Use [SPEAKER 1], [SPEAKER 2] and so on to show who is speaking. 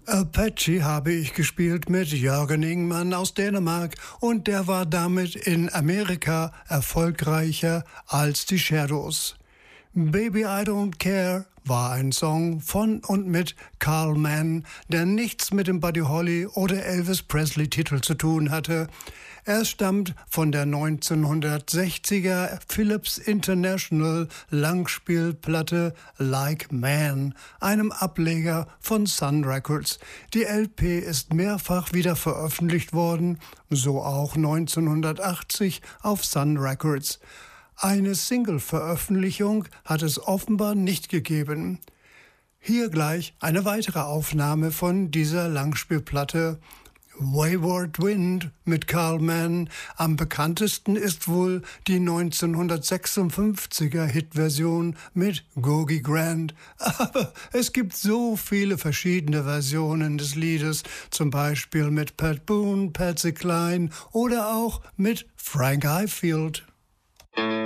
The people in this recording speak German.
[SPEAKER 1] Apache habe ich gespielt mit Jürgen Ingmann aus Dänemark und der war damit in Amerika erfolgreicher als die Shadows. Baby I Don't Care war ein Song von und mit Carl Mann, der nichts mit dem Buddy Holly oder Elvis Presley Titel zu tun hatte. Er stammt von der 1960er Philips International Langspielplatte Like Man, einem Ableger von Sun Records. Die LP ist mehrfach wieder veröffentlicht worden, so auch 1980 auf Sun Records. Eine Single-Veröffentlichung hat es offenbar nicht gegeben. Hier gleich eine weitere Aufnahme von dieser Langspielplatte. Wayward Wind mit Carl Mann. Am bekanntesten ist wohl die 1956er Hitversion mit Gogi Grant. Aber es gibt so viele verschiedene Versionen des Liedes, zum Beispiel mit Pat Boone, Patsy Cline oder auch mit Frank Highfield.